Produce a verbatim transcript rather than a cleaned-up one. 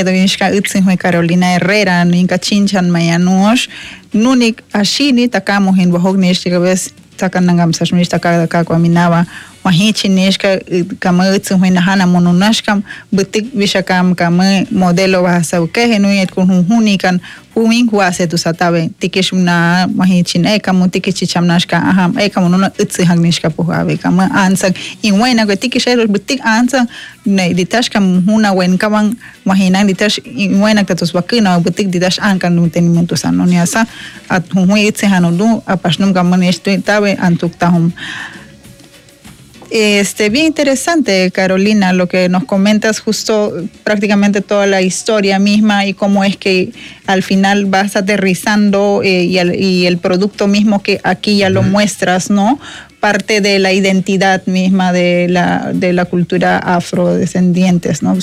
edo inshka itzin hui Carolina Herrera ninka chinchan mayanush nunik ashini takamos in bohog nishka vez takanangam sashmish takada kakwaminaba mahichi nishka kama itzin hui nahana monunashkam butik vishakam kama modelo bahasa ukehe nuyet kun hunikan humin huase tu satabe tikishuna mahichin e kamu tikichamnashka aham e kamu no itsi hagnishka puhabe kama ansang inwena go tikishero butik ansang ne ditashka huna wen kaman mahinan ditash inwena tatus bakina butik ditash ankan nutenimiento sanoniasa at huhui itsi hanodu apashnum kaman esto tabe antuktahum. Este, bien interesante, Carolina, lo que nos comentas, justo prácticamente toda la historia misma y cómo es que al final vas aterrizando eh, y, el, y el producto mismo que aquí ya lo muestras, ¿no? Parte de la identidad misma de la, de la cultura afrodescendientes, ¿no?